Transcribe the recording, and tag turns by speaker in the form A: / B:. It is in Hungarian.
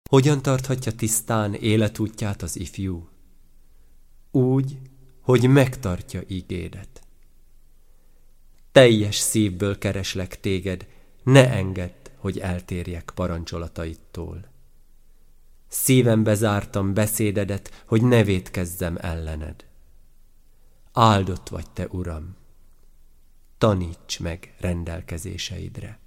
A: Hogyan tarthatja tisztán életútját az ifjú? Úgy, hogy megtartja ígédet. Teljes szívből kereslek téged, ne engedd, hogy eltérjek parancsolataidtól. Szívembe zártam beszédedet, hogy ne vétkezzem ellened. Áldott vagy te, Uram! Taníts meg rendelkezéseidre.